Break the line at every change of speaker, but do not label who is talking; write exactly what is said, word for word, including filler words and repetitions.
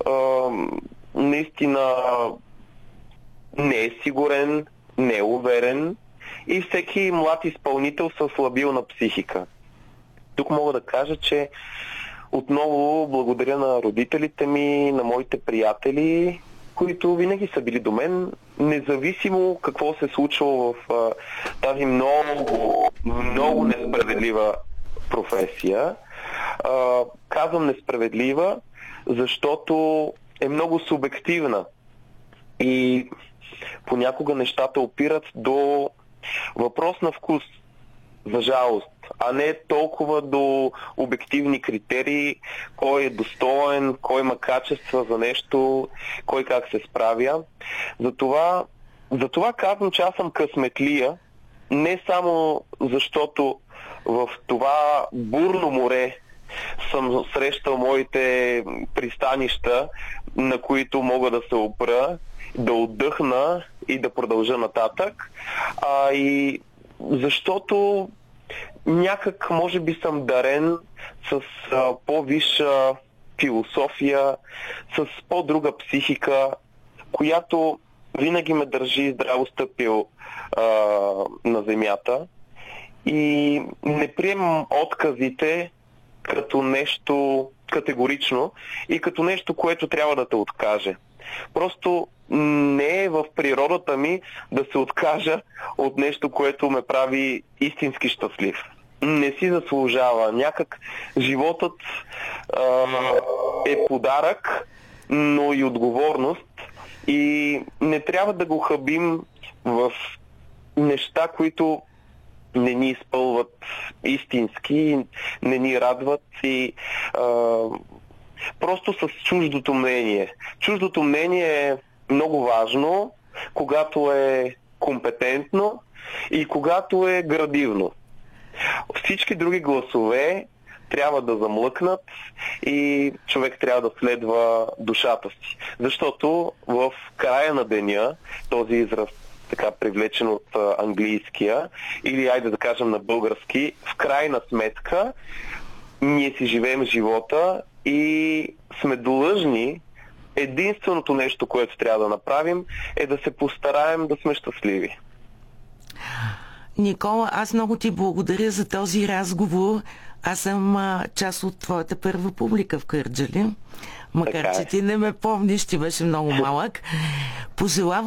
а, наистина не е сигурен, не е уверен и всеки млад изпълнител с лабилна психика. Тук мога да кажа, че отново благодаря на родителите ми, на моите приятели, които винаги са били до мен, независимо какво се е случвало в а, тази много, много несправедлива професия. А, казвам несправедлива, защото е много субективна и понякога нещата опират до въпрос на вкус, за жалост, а не толкова до обективни критерии, кой е достоен, кой има качества за нещо, кой как се справя. Затова, затова казвам, че аз съм късметлия, не само защото в това бурно море съм срещал моите пристанища, на които мога да се опра, да отдъхна и да продължа нататък, а и защото някак може би съм дарен с а, по-висша философия, с по-друга психика, която винаги ме държи здраво стъпил а, на земята и не приемам отказите като нещо категорично и като нещо, което трябва да те откаже. Просто не е в природата ми да се откажа от нещо, което ме прави истински щастлив. Не си заслужава. Някак животът а, е подарък, но и отговорност и не трябва да го хабим в неща, които не ни изпълват истински, не ни радват и а, просто с чуждото мнение. Чуждото мнение е много важно, когато е компетентно и когато е градивно. Всички други гласове трябва да замлъкнат и човек трябва да следва душата си. Защото в края на деня, този израз така привлечен от а, английския, или айде да кажем на български, в крайна сметка ние си живеем живота и сме длъжни, единственото нещо, което трябва да направим, е да се постараем да сме щастливи.
Никола, аз много ти благодаря за този разговор. Аз съм а, част от твоята първа публика в Кърджали. Макар, че ти не ме помниш, ти беше много малък. Пожелавам